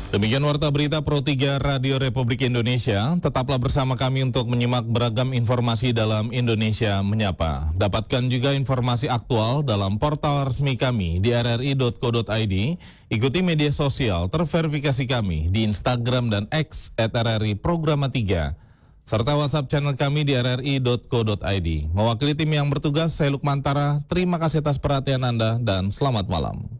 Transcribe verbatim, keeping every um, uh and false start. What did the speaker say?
Demikian Warta Berita Pro tiga Radio Republik Indonesia. Tetaplah bersama kami untuk menyimak beragam informasi dalam Indonesia Menyapa. Dapatkan juga informasi aktual dalam portal resmi kami di r r i dot co dot i d. Ikuti media sosial terverifikasi kami di Instagram dan X at r r i programa tiga. Serta WhatsApp channel kami di r r i dot co dot i d. Mewakili tim yang bertugas, saya Lukman Tara. Terima kasih atas perhatian Anda dan selamat malam.